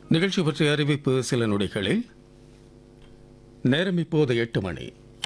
நிகழ்ச்சி பற்றிய அறிவிப்பு சில நொடிகளில். நேரம் இப்போது 8 மணி.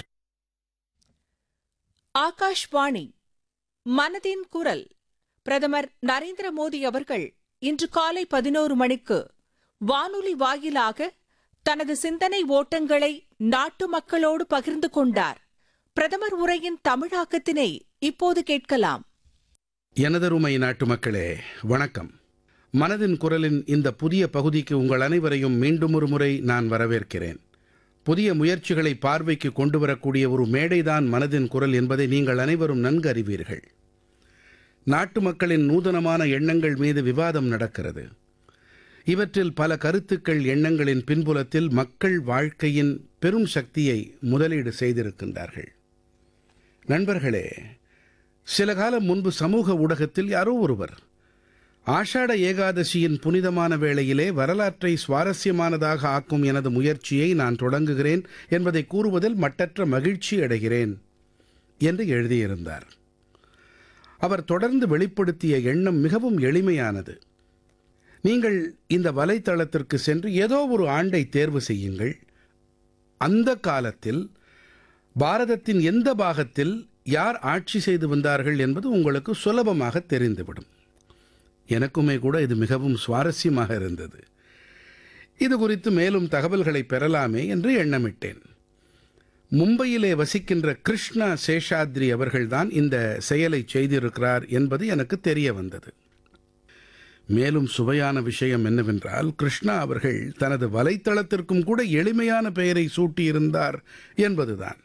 ஆகாஷ்வாணி மனதின் குரல். பிரதமர் நரேந்திர மோடி அவர்கள் இன்று காலை 11 மணிக்கு வானொலி வாயிலாக தனது சிந்தனை ஓட்டங்களை நாட்டு மக்களோடு பகிர்ந்து கொண்டார். பிரதமர் உரையின் தமிழாக்கத்தினை இப்போது கேட்கலாம். எனதருமை நாட்டு மக்களே, வணக்கம். மனதின் குரலின் இந்த புதிய பகுதிக்கு உங்கள் அனைவரையும் மீண்டும் ஒரு முறை நான் வரவேற்கிறேன். புதிய முயற்சிகளை பார்வைக்கு கொண்டு வரக்கூடிய ஒரு மேடைதான் மனதின் குரல் என்பதை நீங்கள் அனைவரும் நன்கு அறிவீர்கள். நாட்டு மக்களின் நூதனமான எண்ணங்கள் மீது விவாதம் நடக்கிறது. இவற்றில் பல கருத்துக்கள், எண்ணங்களின் பின்புலத்தில் மக்கள் வாழ்க்கையின் பெரும் சக்தியை முதலீடு செய்திருக்கின்றார்கள். நண்பர்களே, சில காலம் முன்பு சமூக ஊடகத்தில் யாரோ ஒருவர் ஆஷாட ஏகாதசியின் புனிதமான வேளையிலே வரலாற்றை சுவாரஸ்யமானதாக ஆக்கும் எனது முயற்சியை நான் தொடங்குகிறேன் என்பதை கூறுவதில் மட்டற்ற மகிழ்ச்சி அடைகிறேன் என்று எழுதியிருந்தார். அவர் தொடர்ந்து வெளிப்படுத்திய எண்ணம் மிகவும் எளிமையானது. நீங்கள் இந்த வலைத்தளத்திற்கு சென்று ஏதோ ஒரு ஆண்டை தேர்வு செய்யுங்கள். அந்த காலத்தில் பாரதத்தின் எந்த பாகத்தில் யார் ஆட்சி செய்து வந்தார்கள் என்பது உங்களுக்கு சுலபமாக தெரிந்துவிடும். எனக்குமே கூட இது மிகவும் சுவாரஸ்யமாக இருந்தது. இது குறித்து மேலும் தகவல்களை பெறலாமே என்று எண்ணமிட்டேன். மும்பையிலே வசிக்கின்ற கிருஷ்ணா சேஷாத்ரி அவர்கள்தான் இந்த செயலை செய்திருக்கிறார் என்பது எனக்கு தெரிய வந்தது. மேலும் சுவையான விஷயம் என்னவென்றால், கிருஷ்ணா அவர்கள் தனது வலைத்தளத்திற்கும் கூட எளிமையான பெயரை சூட்டியிருந்தார் என்பதுதான்.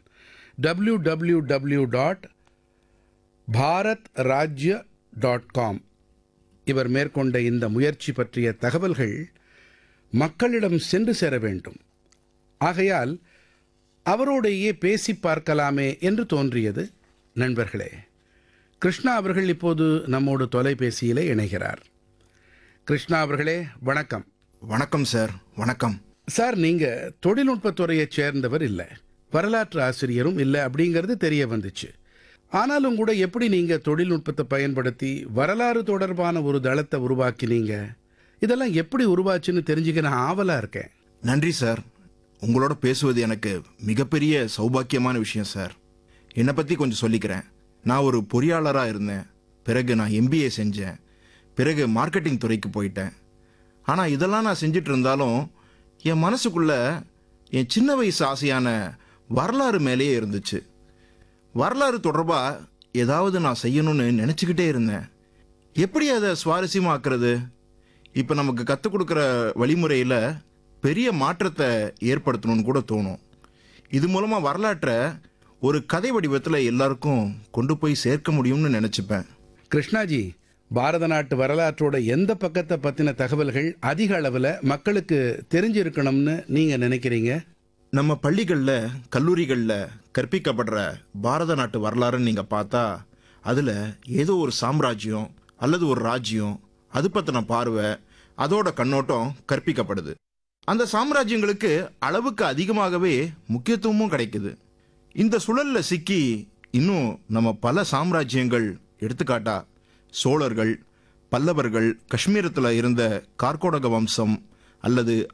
www.bharatrajya.com. இவர் மேற்கொண்ட இந்த முயற்சி பற்றிய தகவல்கள் மக்களிடம் சென்று சேர வேண்டும். ஆகையால் அவரோடையே பேசி பார்க்கலாமே என்று தோன்றியது. நண்பர்களே, கிருஷ்ணா அவர்கள் இப்போது நம்மோடு தொலைபேசியிலே இணைகிறார். கிருஷ்ணா அவர்களே, வணக்கம். வணக்கம் சார். வணக்கம் சார், நீங்க தொழில்நுட்பத்துறையைச் சேர்ந்தவர் இல்லை, வரலாற்று ஆசிரியரும் இல்லை அப்படிங்கிறது தெரிய வந்துச்சு. ஆனாலும் கூட எப்படி நீங்க தொழில்நுட்பத்தை பயன்படுத்தி வரலாறு தொடர்பான ஒரு தளத்தை உருவாக்கினீங்க? இதெல்லாம் எப்படி உருவாச்சுன்னு தெரிஞ்சுக்க நான் ஆவலா இருக்கேன். நன்றி சார். உங்களோட பேசுவது எனக்கு மிகப்பெரிய சௌபாக்கியமான விஷயம் சார். என்னை பற்றி கொஞ்சம் சொல்லிக்கிறேன். நான் ஒரு பொறியாளராக இருந்தேன். பிறகு நான் MBA செஞ்சேன். பிறகு மார்க்கெட்டிங் துறைக்கு போயிட்டேன். ஆனால் இதெல்லாம் நான் செஞ்சிட்டு இருந்தாலும் என் மனசுக்குள்ள என் சின்ன வயசு ஆசையான வரலாறு மேலேயே இருந்துச்சு. வரலாறு தொடர்பாக ஏதாவது நான் செய்யணும்னு நினச்சிக்கிட்டே இருந்தேன். எப்படி அதை சுவாரஸ்யமாக்குறது? இப்போ நமக்கு கற்றுக் கொடுக்குற வழிமுறையில் பெரிய மாற்றத்தை ஏற்படுத்தணும்னு கூட தோணும். இது மூலமாக வரலாற்றை ஒரு கதை வடிவத்தில் எல்லாருக்கும் கொண்டு போய் சேர்க்க முடியும்னு நினச்சிப்பேன். கிருஷ்ணாஜி, பாரத நாட்டு வரலாற்றோட எந்த பக்கத்தை பற்றின தகவல்கள் அதிக அளவில் மக்களுக்கு தெரிஞ்சிருக்கணும்னு நீங்கள் நினைக்கிறீங்க? நம்ம பள்ளிகளில், கல்லூரிகளில் கற்பிக்கப்படுற பாரத நாட்டு வரலாறுன்னு நீங்கள் பார்த்தா அதில் ஏதோ ஒரு சாம்ராஜ்யம் அல்லது ஒரு ராஜ்யம், அது பற்றின பார்வை, அதோட கண்ணோட்டம் கற்பிக்கப்படுது. அந்த சாம்ராஜ்யங்களுக்கு அளவுக்கு அதிகமாகவே முக்கியத்துவமும் கிடைக்குது. இந்த சுழல்ல சிக்கி இன்னும் நம்ம பல சாம்ராஜ்யங்கள், எடுத்துக்காட்டா சோழர்கள், பல்லவர்கள், காஷ்மீரத்தில் இருந்த கார்கோடக வம்சம் அல்லது